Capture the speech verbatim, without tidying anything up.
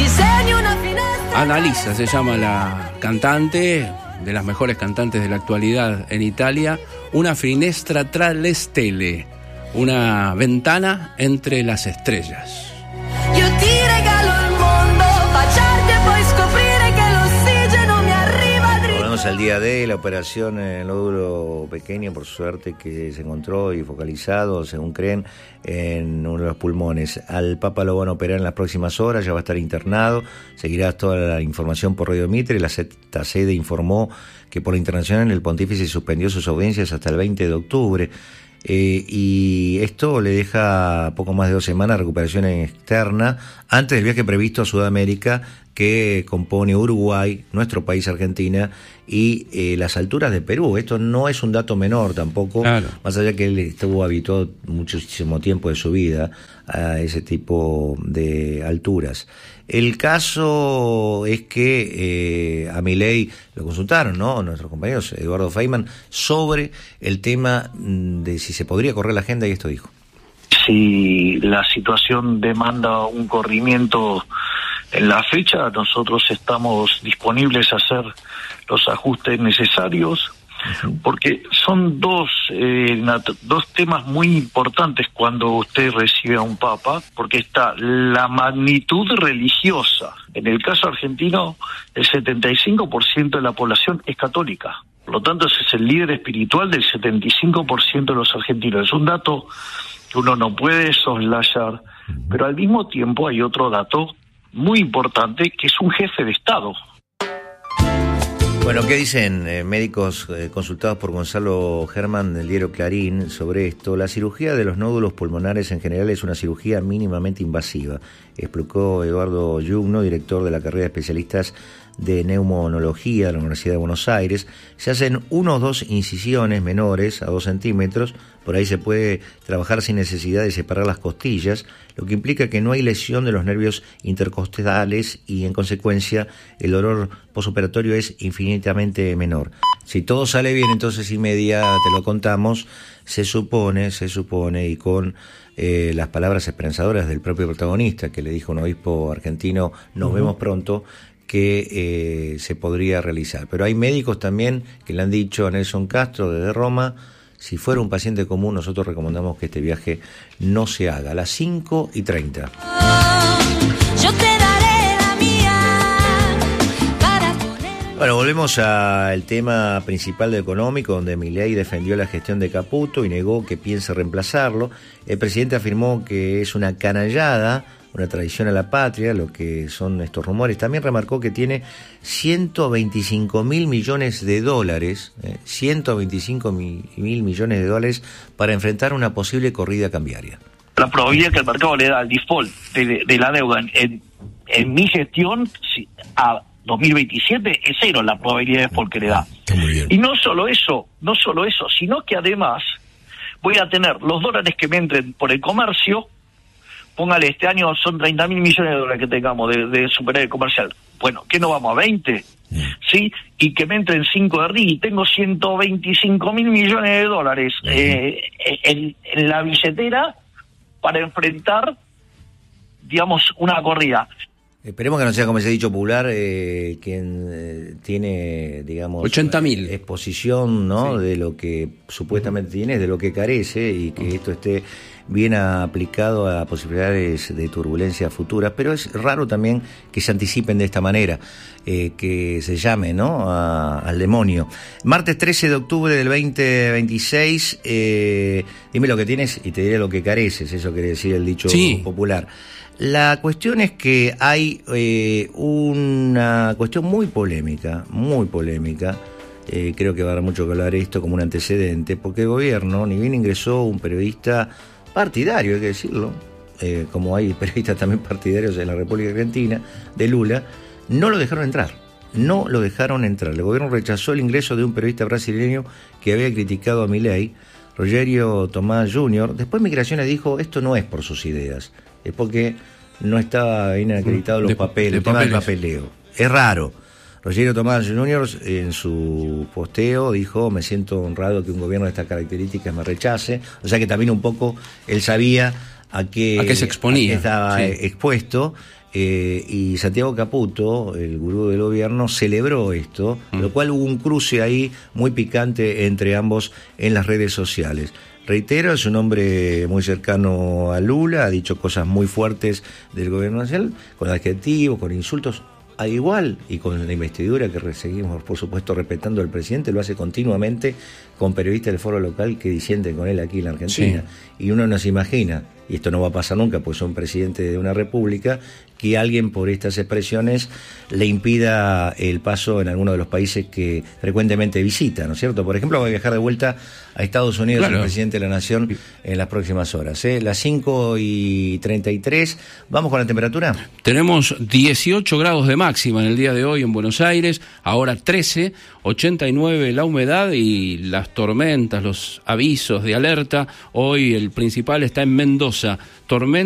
Annalisa se llama la cantante, de las mejores cantantes de la actualidad en Italia. Una finestra tra le stelle, una ventana entre las estrellas. Io ti regalo il mondo, baciarti e poi scoprire che l'ossigeno mi arriva dritto. Volvemos al día D, la operación en el nódulo pequeño, por suerte, que se encontró y focalizado, según creen, en uno de los pulmones. Al Papa lo van a operar en las próximas horas, ya va a estar internado. Seguirá toda la información por Radio Mitre. La Santa Sede informó que por la internacional el pontífice suspendió sus audiencias hasta el veinte de octubre. Eh, y esto le deja poco más de dos semanas de recuperación externa antes del viaje previsto a Sudamérica, que compone Uruguay, nuestro país Argentina y eh, las alturas de Perú. Esto no es un dato menor tampoco, claro. Más allá que él estuvo habituado muchísimo tiempo de su vida a ese tipo de alturas. El caso es que eh, a Milei lo consultaron, ¿no?, nuestros compañeros, Eduardo Feynman, sobre el tema de si se podría correr la agenda, y esto dijo. Si la situación demanda un corrimiento en la fecha, nosotros estamos disponibles a hacer los ajustes necesarios, porque son dos eh, nat- dos temas muy importantes cuando usted recibe a un papa, porque está la magnitud religiosa. En el caso argentino, el setenta y cinco por ciento de la población es católica. Por lo tanto, ese es el líder espiritual del setenta y cinco por ciento de los argentinos. Es un dato que uno no puede soslayar, pero al mismo tiempo hay otro dato muy importante, que es un jefe de Estado. Bueno, ¿qué dicen eh, médicos eh, consultados por Gonzalo Germán del diario Clarín sobre esto? La cirugía de los nódulos pulmonares en general es una cirugía mínimamente invasiva, explicó Eduardo Yugno, director de la carrera de especialistas de neumonología de la Universidad de Buenos Aires. Se hacen uno o dos incisiones menores a dos centímetros, por ahí se puede trabajar sin necesidad de separar las costillas, lo que implica que no hay lesión de los nervios intercostales y en consecuencia el dolor posoperatorio es infinitamente menor. Si todo sale bien, entonces y media, te lo contamos, se supone, se supone, y con eh, las palabras esperanzadoras del propio protagonista, que le dijo un obispo argentino, nos uh-huh. vemos pronto, que eh, se podría realizar. Pero hay médicos también que le han dicho a Nelson Castro desde Roma, si fuera un paciente común, nosotros recomendamos que este viaje no se haga. A las cinco y treinta. Yo te daré la mía para poner... Bueno, volvemos al tema principal de económico, donde Milei defendió la gestión de Caputo y negó que piense reemplazarlo. El presidente afirmó que es una canallada, una traición a la patria, lo que son estos rumores. También remarcó que tiene ciento veinticinco mil millones de dólares, eh, ciento veinticinco mil millones de dólares para enfrentar una posible corrida cambiaria. La probabilidad que el mercado le da al default de, de la deuda en, en, en mi gestión a dos mil veintisiete es cero la probabilidad de default que le da. Muy bien. Y no solo eso, no solo eso, sino que además voy a tener los dólares que me entren por el comercio. Póngale, este año son treinta mil millones de dólares que tengamos de, de superávit comercial. Bueno, ¿qué no vamos a veinte? Mm. ¿Sí? Y que me entren cinco de R I. Tengo ciento veinticinco mil millones de dólares mm. eh, en, en la billetera para enfrentar, digamos, una corrida. Esperemos que no sea, como se ha dicho, popular, eh, quien eh, tiene, digamos, ochenta mil exposición, ¿no? Sí. De lo que supuestamente uh-huh. tiene, de lo que carece, y que uh-huh. esto esté bien aplicado a posibilidades de turbulencias futuras. Pero es raro también que se anticipen de esta manera, eh, que se llame, ¿no?, a, al demonio. Martes trece de octubre del veinte veintiséis, eh, dime lo que tienes y te diré lo que careces, eso quiere decir el dicho sí. popular. La cuestión es que hay eh, una cuestión muy polémica, muy polémica, eh, creo que va a dar mucho que hablar esto como un antecedente, porque el gobierno, ni bien ingresó un periodista partidario, hay que decirlo, eh, como hay periodistas también partidarios en la República Argentina, de Lula, no lo dejaron entrar, no lo dejaron entrar. El gobierno rechazó el ingreso de un periodista brasileño que había criticado a Milei, Rogério Tomás junior Después Migraciones dijo, esto no es por sus ideas, es porque no estaba bien acreditado los de, papeles, de el tema papeles. del papeleo. Es raro. Rogério Tomás junior en su posteo dijo, me siento honrado que un gobierno de estas características me rechace. O sea que también un poco él sabía a qué, a qué se exponía, a qué estaba sí. expuesto. Eh, y Santiago Caputo, el gurú del gobierno, celebró esto, mm. lo cual hubo un cruce ahí muy picante entre ambos en las redes sociales. Reitero, es un hombre muy cercano a Lula, ha dicho cosas muy fuertes del gobierno nacional, con adjetivos, con insultos, a igual, y con la investidura que seguimos, por supuesto, respetando al presidente, lo hace continuamente con periodistas del foro local que disienten con él aquí en la Argentina. Sí. Y uno no se imagina, y esto no va a pasar nunca, pues son presidente de una república, que alguien por estas expresiones le impida el paso en alguno de los países que frecuentemente visita, ¿no es cierto? Por ejemplo, va a viajar de vuelta a Estados Unidos, claro, el presidente de la Nación en las próximas horas. ¿eh? Las cinco y treinta y tres, ¿vamos con la temperatura? Tenemos dieciocho grados de máxima en el día de hoy en Buenos Aires, ahora trece, ochenta y nueve la humedad y las tormentas, los avisos de alerta. Hoy el principal está en Mendoza, tormenta